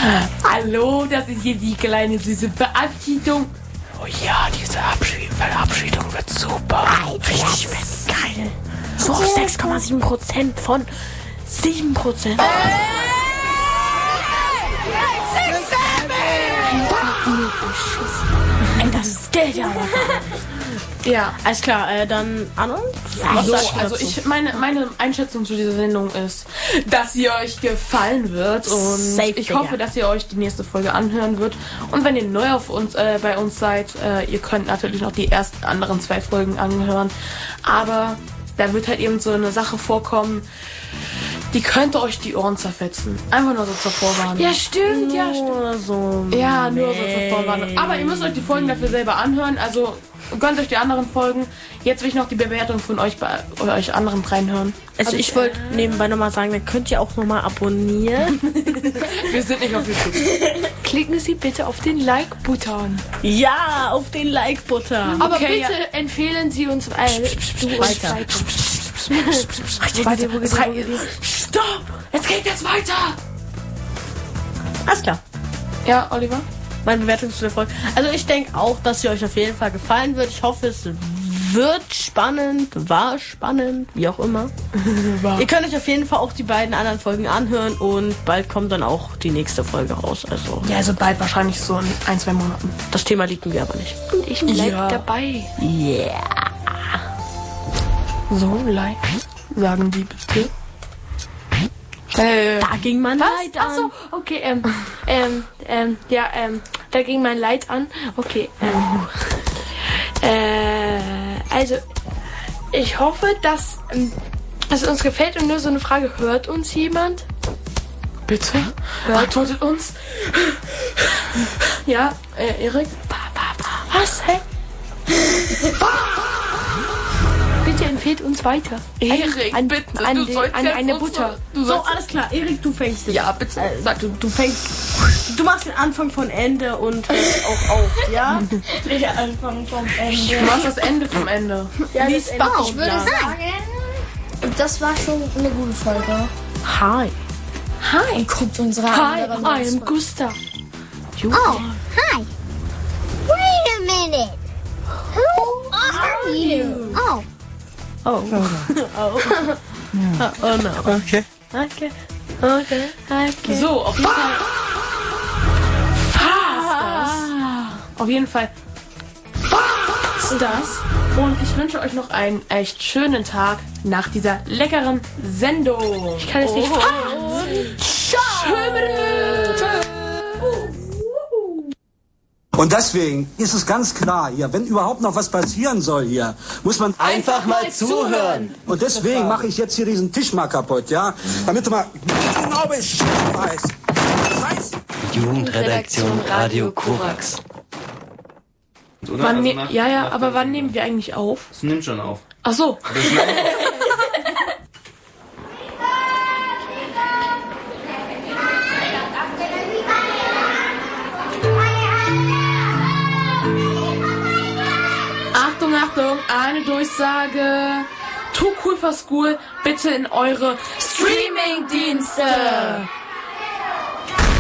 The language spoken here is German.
Hallo, das ist hier die kleine süße Verabschiedung. Oh ja, diese Verabschiedung wird super. Richtig geil. So auf 6,7% von 7%. Ey, das ist Geld, ja. Ja, alles klar, dann Anna? Also meine Einschätzung zu dieser Sendung ist, dass sie euch gefallen wird und safe, ich hoffe, dass ihr euch die nächste Folge anhören wird. Und wenn ihr neu bei uns seid, ihr könnt natürlich noch die ersten anderen 2 Folgen anhören, aber da wird halt eben so eine Sache vorkommen, die könnte euch die Ohren zerfetzen. Einfach nur so zur Vorwarnung. Ja, stimmt, nur so zur Vorwarnung. Aber ihr müsst euch die Folgen dafür selber anhören, also gönnt euch die anderen Folgen. Jetzt will ich noch die Bewertung von euch bei euch anderen reinhören. Also ich wollte nebenbei nochmal sagen, dann könnt ihr auch nochmal abonnieren. Wir sind nicht auf YouTube. Klicken Sie bitte auf den Like-Button. Ja, auf den Like-Button. Aber okay, bitte empfehlen Sie uns weiter. Stopp! Es geht jetzt weiter! Alles klar. Ja, Oliver? Meine Bewertung zu der Folge. Also ich denke auch, dass sie euch auf jeden Fall gefallen wird. Ich hoffe, es war spannend, wie auch immer. Ihr könnt euch auf jeden Fall auch die beiden anderen Folgen anhören und bald kommt dann auch die nächste Folge raus. Also bald wahrscheinlich so in 1-2 Monaten. Das Thema liegen wir aber nicht. Und ich bleib dabei. Yeah. So, Like, sagen die bitte. Da ging mein Leid an. Achso, okay, da ging mein Leid an. Okay, also, ich hoffe, dass es uns gefällt und nur so eine Frage, hört uns jemand? Bitte? Antwortet uns? Ja, Erik? Was, hä? Bitte empfehlt uns weiter. Erik, bitte. An eine Butter. So, alles klar. Erik, du fängst es. Ja, bitte. Sag du fängst. Du machst den Anfang von Ende und hörst auch auf, ja? Der Anfang vom Ende. Du machst das Ende vom Ende. Ja, ich würde sagen, das war schon eine gute Folge. Hi. Und guckt unsere anderen. Hi, I'm Gustav. Oh, hi. Wait a minute. Who are you? Oh. Oh. Oh. Oh no. Okay. So, auf jeden Fall. Auf jeden Fall. Das. Und ich wünsche euch noch einen echt schönen Tag nach dieser leckeren Sendung. Ich kann es nicht fassen. Und deswegen ist es ganz klar hier, wenn überhaupt noch was passieren soll hier, muss man einfach mal zuhören. Und deswegen mache ich jetzt hier diesen Tisch mal kaputt, ja? Damit du mal genau Bescheid weißt. Jugendredaktion Radio Korax. Wann aber wann nehmen wir eigentlich auf? Es nimmt schon auf. Ach so. Achtung, eine Durchsage. Too Cool for School, bitte in eure Streaming-Dienste.